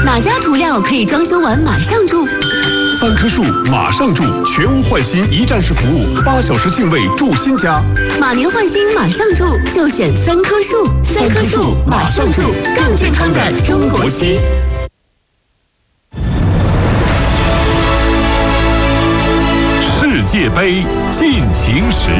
哪家涂料可以装修完马上住 ？3棵树马上住，全屋换新一站式服务，8小时净位住新家。 马年换新马上住，就选3棵树。3棵树马上住，更健康的中国区。 世界杯进行时。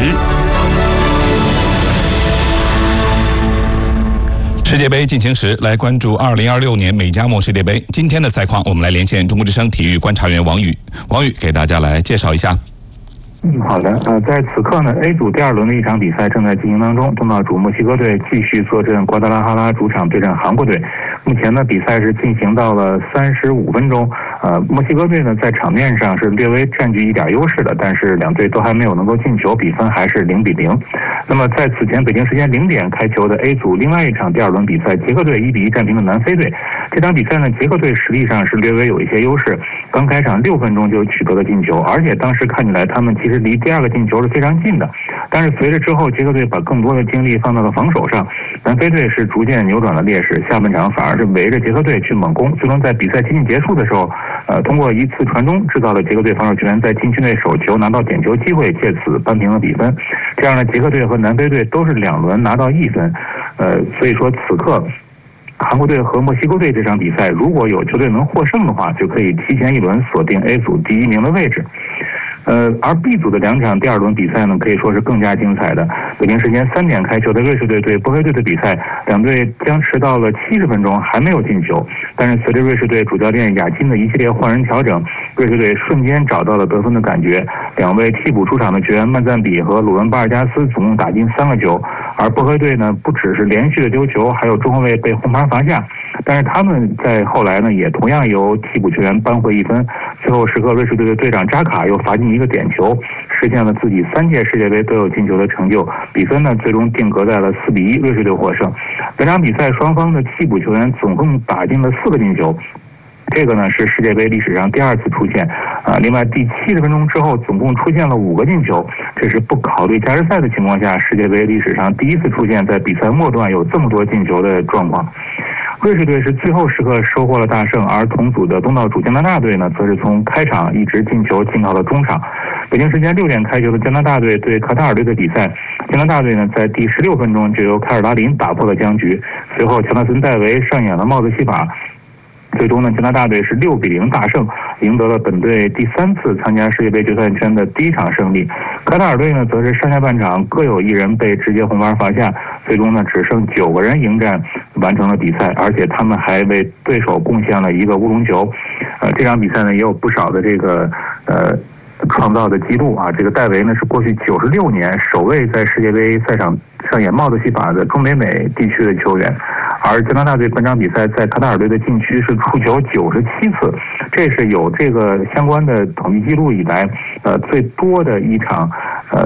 世界杯进行时，来关注2026年美加墨世界杯。今天的赛况，我们来连线中国之声体育观察员王宇。王宇给大家来介绍一下。 好的，在此刻呢 ，A 组第2轮的一场比赛正在进行当中。东道主墨西哥队继续坐镇瓜达拉哈拉主场对阵韩国队。目前呢，比赛是进行到了35分钟。墨西哥队呢在场面上是略微占据一点优势的，但是两队都还没有能够进球，比分还是0-0。那么在此前北京时间0点开球的 A 组另外一场第2轮比赛，捷克队1-1战平了南非队。这场比赛呢，捷克队实力上是略微有一些优势，刚开场6分钟就取得了进球，而且当时看起来他们其实离第2个进球是非常近的。但是随着之后捷克队把更多的精力放到了防守上，南非队是逐渐扭转了劣势，下半场反而是围着捷克队去猛攻，最终在比赛接近结束的时候，通过一次传中制造了捷克队防守球员在禁区内手球拿到点球机会，借此扳平了比分。这样呢，捷克队和南非队都是2轮拿到1分。所以说此刻韩国队和墨西哥队这场比赛，如果有球队能获胜的话，就可以提前1轮锁定 A 组第1名的位置。而 B 组的2场第2轮比赛呢，可以说是更加精彩的。北京时间3点开球的瑞士队对波黑队的比赛，两队僵持到了70分钟还没有进球。但是随着瑞士队主教练亚金的一系列换人调整，瑞士队瞬间找到了得分的感觉。2位替补出场的球员曼赞比和鲁文巴尔加斯总共打进3个球。而波黑队呢，不只是连续的丢球，还有中后卫被红牌罚下。但是他们在后来呢，也同样由替补球员扳回1分。最后时刻，瑞士队的队长扎卡又罚进一个点球，实现了自己3届世界杯都有进球的成就。比分呢，最终定格在了4-1，瑞士队获胜。本场比赛双方的替补球员总共打进了4个进球。这个呢是世界杯历史上第2次出现，另外第70分钟之后总共出现了5个进球，这是不考虑加时赛的情况下，世界杯历史上第1次出现在比赛末段有这么多进球的状况。瑞士队是最后时刻收获了大胜，而同组的东道主加拿大队呢，则是从开场一直进球进到了中场。北京时间6点开球的加拿大队对卡塔尔队的比赛，加拿大队呢在第16分钟就由凯尔达林打破了僵局，随后乔纳森戴维上演了帽子戏法。最终呢，加拿大队是6-0大胜，赢得了本队第3次参加世界杯决赛圈的第1场胜利。卡塔尔队呢，则是上下半场各有1人被直接红牌罚下，最终呢只剩9个人迎战完成了比赛，而且他们还为对手贡献了1个乌龙球。这场比赛呢也有不少的这个创造的记录啊！这个戴维呢是过去96年首位在世界杯赛场上演帽子戏法的中北美地区的球员。而加拿大队本场比赛在卡塔尔队的禁区是触球97次，这是有这个相关的统计记录以来最多的一场